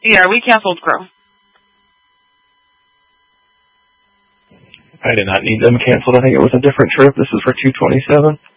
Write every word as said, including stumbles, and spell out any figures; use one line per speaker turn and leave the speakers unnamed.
Yeah, we canceled Crow.
I did not need them canceled. I think it was a different trip. This is for two twenty-seven.